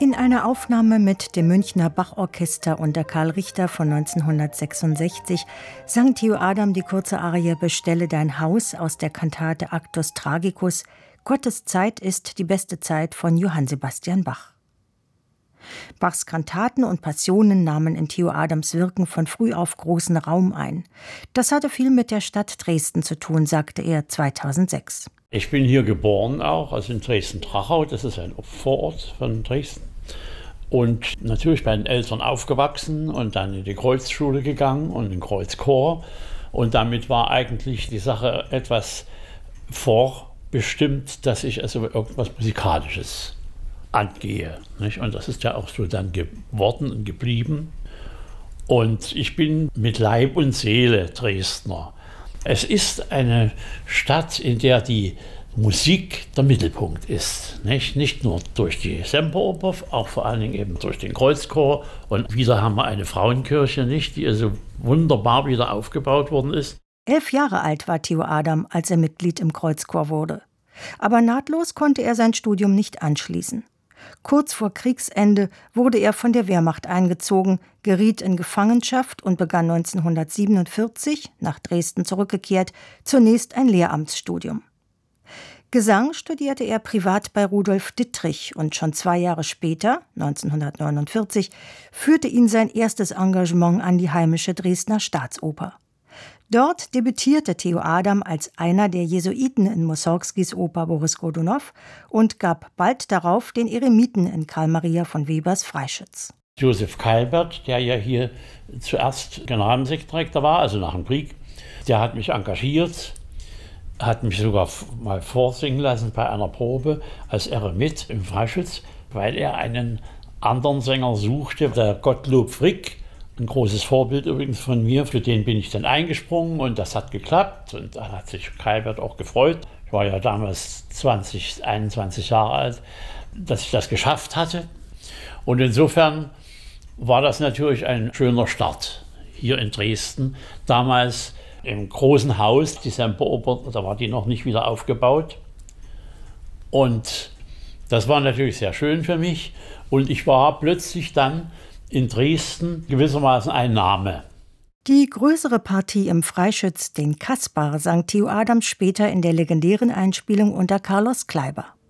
In einer Aufnahme mit dem Münchner Bach-Orchester unter Karl Richter von 1966 sang Theo Adam die kurze Arie »Bestelle dein Haus« aus der Kantate Actus Tragicus. Gottes Zeit ist die beste Zeit von Johann Sebastian Bach. Bachs Kantaten und Passionen nahmen in Theo Adams Wirken von früh auf großen Raum ein. Das hatte viel mit der Stadt Dresden zu tun, sagte er 2006. Ich bin hier geboren auch, also in Dresden-Trachau, das ist ein Vorort von Dresden. Und natürlich bei den Eltern aufgewachsen und dann in die Kreuzschule gegangen und in den Kreuzchor. Und damit war eigentlich die Sache etwas vorbestimmt, dass ich also irgendwas Musikalisches angehe. Nicht? Und das ist ja auch so dann geworden und geblieben. Und ich bin mit Leib und Seele Dresdner. Es ist eine Stadt, in der die Musik der Mittelpunkt ist. Nicht nur durch die Semperoper, auch vor allen Dingen eben durch den Kreuzchor. Und wieder haben wir eine Frauenkirche, nicht, die also wunderbar wieder aufgebaut worden ist. 11 Jahre alt war Theo Adam, als er Mitglied im Kreuzchor wurde. Aber nahtlos konnte er sein Studium nicht anschließen. Kurz vor Kriegsende wurde er von der Wehrmacht eingezogen, geriet in Gefangenschaft und begann 1947, nach Dresden zurückgekehrt, zunächst ein Lehramtsstudium. Gesang studierte er privat bei Rudolf Dittrich und schon 2 Jahre später, 1949, führte ihn sein erstes Engagement an die heimische Dresdner Staatsoper. Dort debütierte Theo Adam als einer der Jesuiten in Mussorgskis Oper Boris Godunow und gab bald darauf den Eremiten in Karl Maria von Webers Freischütz. Josef Kalbert, der ja hier zuerst Generalmusikdirektor war, also nach dem Krieg, der hat mich engagiert, hat mich sogar mal vorsingen lassen bei einer Probe als Eremit im Freischütz, weil er einen anderen Sänger suchte, der Gottlob Frick. Ein großes Vorbild übrigens von mir, für den bin ich dann eingesprungen und das hat geklappt und da hat sich Kalbert auch gefreut. Ich war ja damals 21 Jahre alt, dass ich das geschafft hatte und insofern war das natürlich ein schöner Start hier in Dresden. Damals im großen Haus, die Semperoper, da war die noch nicht wieder aufgebaut und das war natürlich sehr schön für mich und ich war plötzlich dann in Dresden gewissermaßen ein Name. Die größere Partie im Freischütz, den Kaspar, sang Theo Adam später in der legendären Einspielung unter Carlos Kleiber.